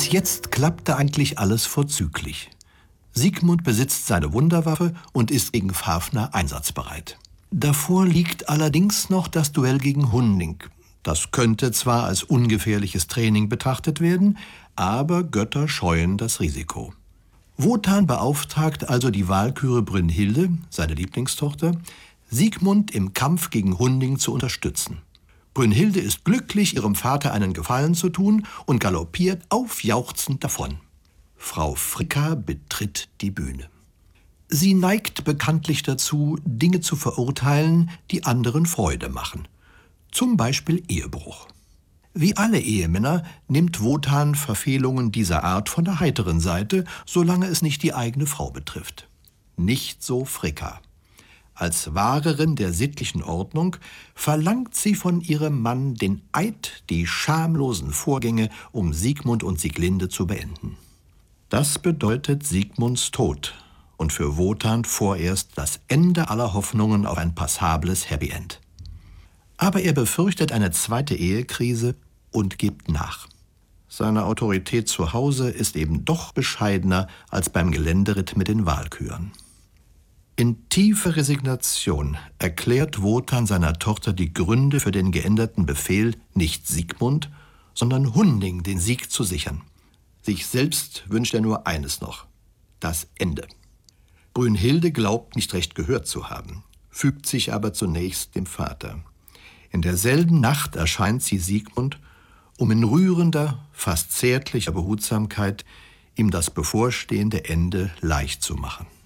Bis jetzt klappte eigentlich alles vorzüglich. Siegmund besitzt seine Wunderwaffe und ist gegen Fafner einsatzbereit. Davor liegt allerdings noch das Duell gegen Hunding. Das könnte zwar als ungefährliches Training betrachtet werden, aber Götter scheuen das Risiko. Wotan beauftragt also die Walküre Brünnhilde, seine Lieblingstochter, Siegmund im Kampf gegen Hunding zu unterstützen. Brünnhilde ist glücklich, ihrem Vater einen Gefallen zu tun und galoppiert aufjauchzend davon. Frau Fricka betritt die Bühne. Sie neigt bekanntlich dazu, Dinge zu verurteilen, die anderen Freude machen. Zum Beispiel Ehebruch. Wie alle Ehemänner nimmt Wotan Verfehlungen dieser Art von der heiteren Seite, solange es nicht die eigene Frau betrifft. Nicht so Fricka. Als Wahrerin der sittlichen Ordnung verlangt sie von ihrem Mann den Eid, die schamlosen Vorgänge um Siegmund und Sieglinde zu beenden. Das bedeutet Siegmunds Tod und für Wotan vorerst das Ende aller Hoffnungen auf ein passables Happy End. Aber er befürchtet eine zweite Ehekrise und gibt nach. Seine Autorität zu Hause ist eben doch bescheidener als beim Geländeritt mit den Walküren. In tiefer Resignation erklärt Wotan seiner Tochter die Gründe für den geänderten Befehl, nicht Siegmund, sondern Hunding den Sieg zu sichern. Sich selbst wünscht er nur eines noch: das Ende. Brünnhilde glaubt, nicht recht gehört zu haben, fügt sich aber zunächst dem Vater. In derselben Nacht erscheint sie Siegmund, um in rührender, fast zärtlicher Behutsamkeit ihm das bevorstehende Ende leicht zu machen.